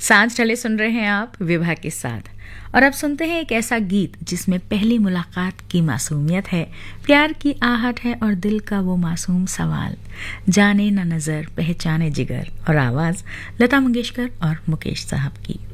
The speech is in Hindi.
सांझ ढले सुन रहे हैं आप विभा के साथ। और अब सुनते हैं एक ऐसा गीत जिसमें पहली मुलाकात की मासूमियत है, प्यार की आहट है और दिल का वो मासूम सवाल, जाने न नजर पहचाने जिगर, और आवाज लता मंगेशकर और मुकेश साहब की।